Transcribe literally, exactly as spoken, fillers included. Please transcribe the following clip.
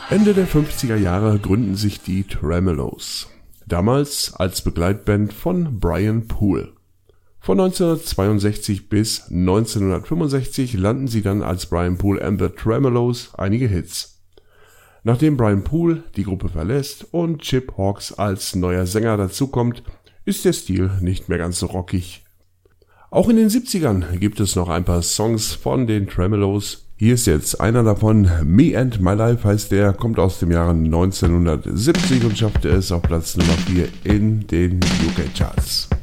Ende der fünfziger Jahre gründen sich die Tremeloes, damals als Begleitband von Brian Poole. Von neunzehnhundertzweiundsechzig bis neunzehnhundertfünfundsechzig landen sie dann als Brian Poole and the Tremeloes einige Hits. Nachdem Brian Poole die Gruppe verlässt und Chip Hawkes als neuer Sänger dazukommt, ist der Stil nicht mehr ganz so rockig. Auch in den siebzigern gibt es noch ein paar Songs von den Tremeloes. Hier ist jetzt einer davon, Me and My Life heißt der, kommt aus dem Jahre neunzehnhundertsiebzig und schaffte es auf Platz Nummer vier in den U K Charts.